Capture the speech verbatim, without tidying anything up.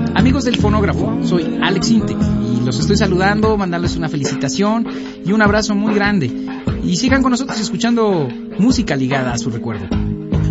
Amigos del fonógrafo, soy Alex Inte y los estoy saludando, mandarles una felicitación y un abrazo muy grande. Y sigan con nosotros escuchando música ligada a su recuerdo.